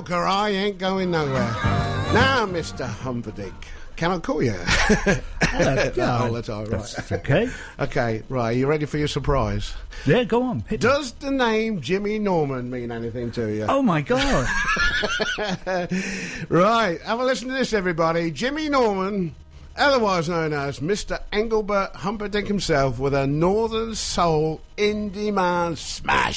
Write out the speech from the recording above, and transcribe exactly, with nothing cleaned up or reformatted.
joker, I ain't going nowhere. Now, Mister Humperdinck, can I call you? Hello. Yeah, all the time, right? That's okay. Okay, right, you ready for your surprise? Yeah, go on. Hit Does the name Jimmy Norman mean anything to you? Oh, my God. Right, have a listen to this, everybody. Jimmy Norman, otherwise known as Mister Engelbert Humperdinck himself, with a Northern Soul in-demand smash.